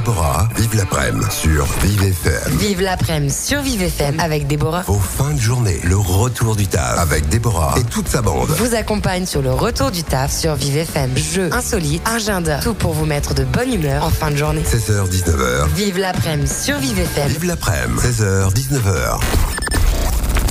Déborah, vive l'après-midi sur Vive FM. Vive l'après-midi sur Vive FM avec Déborah. Vos fins de journée, le retour du taf avec Déborah et toute sa bande. Vous accompagne sur le retour du taf sur Vive FM. Jeux, insolites, agenda, tout pour vous mettre de bonne humeur en fin de journée. 16h, 19h. Vive l'après-midi sur Vive FM. Vive l'après-midi, 16h, 19h.